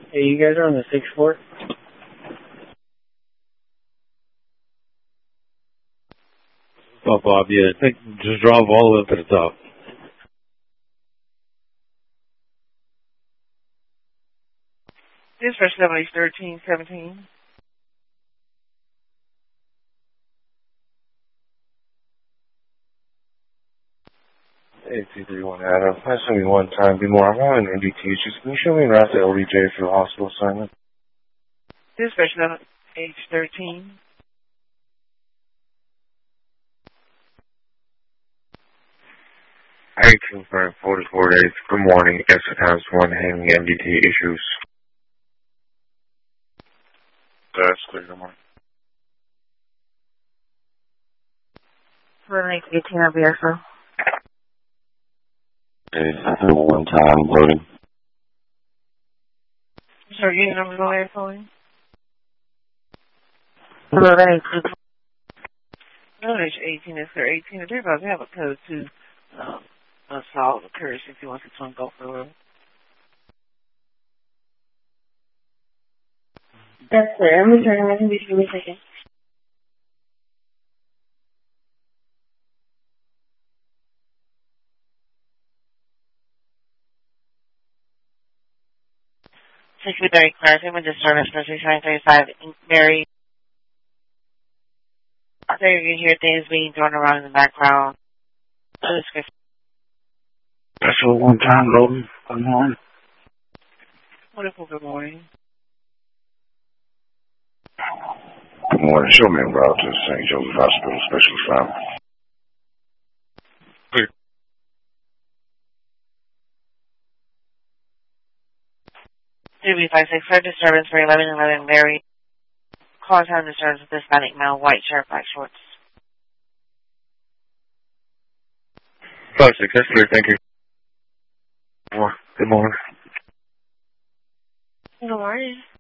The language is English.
Hey, you guys are on the 6th floor? Oh, Bob, yeah. Just drive all the way up to the top. Dispatch number is 1317. Hey, 231 Adam. That's only one time. Be more. I'm having NDT issues. Can you show me around to LBJ for the hospital assignment? Dispatch number H13. I confirm 44 days. Good morning. Exit times 1 having NDT issues. That's clear. Good morning. For 18 of BSO. Hey, one time loading. Sir, unit number go ahead, calling. LH18 is there 18. They're about to have a code to assault occurs if you want to one go for the room. That's clear. I'm returning my computer. Give me a second. Secretary Clark, I'm just starting especially trying to 35 Mary. So you can hear things being thrown around in the background. That's all one time loading. Good morning. Wonderful, good morning. Good morning. Show me a route to St. Joseph Hospital, special assignment. Clear. CB565 disturbance for 1111 Mary. Call time disturbance with Hispanic male, white shirt, black shorts. 5-6, that's clear. Thank you. Good morning. Good morning.